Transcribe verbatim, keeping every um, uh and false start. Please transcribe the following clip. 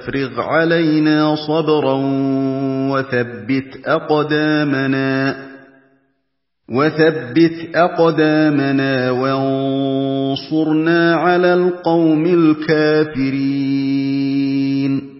وأفرغ علينا صبرا وثبت أقدامنا وثبت أقدامنا وانصرنا على القوم الكافرين